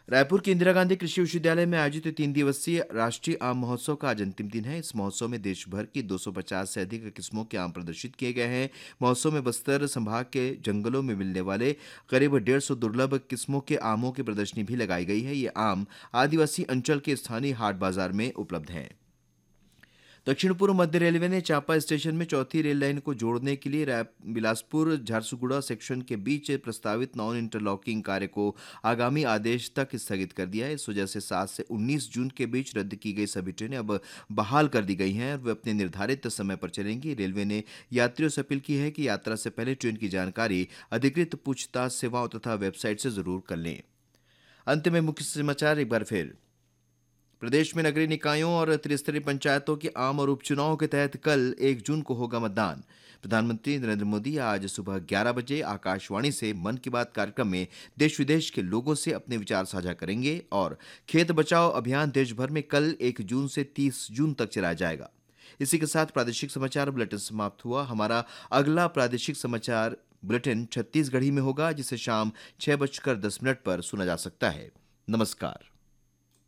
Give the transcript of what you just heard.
रायपुर के इंदिरा गांधी कृषि विश्वविद्यालय में आयोजित 3 दिवसीय राष्ट्रीय आम महोत्सव का आज अंतिम दिन है। इस महोत्सव में देश भर की 250 से अधिक किस्मों के आम प्रदर्शित किए गए हैं। महोत्सव में बस्तर संभाग के जंगलों में मिलने वाले करीब 150 दुर्लभ किस्मों के आमों की प्रदर्शनी भी लगाई गई है। ये आम आदिवासी अंचल के स्थानीय हाट बाजार में उपलब्ध हैं। दक्षिण पूर्व मध्य रेलवे ने चांपा स्टेशन में चौथी रेल लाइन को जोड़ने के लिए बिलासपुर झारसुगुड़ा सेक्शन के बीच प्रस्तावित नॉन इंटरलॉकिंग कार्य को आगामी आदेश तक स्थगित कर दिया है। इस वजह से 7 से 19 जून के बीच रद्द की गई सभी ट्रेनें अब बहाल कर दी गई हैं और वे अपने निर्धारित समय पर चलेंगी। रेलवे ने यात्रियों से अपील की है कि यात्रा से पहले ट्रेन की जानकारी अधिकृत पूछताछ सेवाओं तथा वेबसाइट से जरूर कर लें। अंत में मुख्य समाचार एक बार फिर। प्रदेश में नगरीय निकायों और त्रिस्तरीय पंचायतों के आम और उपचुनावों के तहत कल 1 जून को होगा मतदान। प्रधानमंत्री नरेंद्र मोदी आज सुबह 11 बजे आकाशवाणी से मन की बात कार्यक्रम में देश विदेश के लोगों से अपने विचार साझा करेंगे और खेत बचाओ अभियान देश भर में कल 1 जून से 30 जून तक चलाया जाएगा। इसी के साथ प्रादेशिक समाचार बुलेटिन समाप्त हुआ। हमारा अगला प्रादेशिक समाचार बुलेटिन छत्तीसगढ़ी में होगा, जिसे शाम 6:10 पर सुना जा सकता है। नमस्कार।